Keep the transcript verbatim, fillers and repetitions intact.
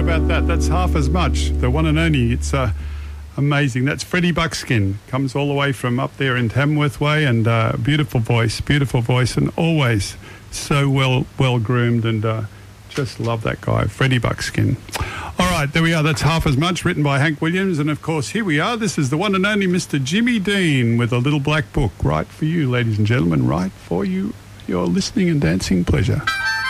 about that? That's half as much. The one and only. It's uh, amazing. That's Freddie Buckskin. Comes all the way from up there in Tamworth Way, and uh, beautiful voice, beautiful voice, and always so well well groomed, and uh, just love that guy, Freddie Buckskin. All right, there we are. That's half as much, written by Hank Williams, and of course here we are. This is the one and only Mister Jimmy Dean with a little black book, right for you, ladies and gentlemen, right for you, your listening and dancing pleasure.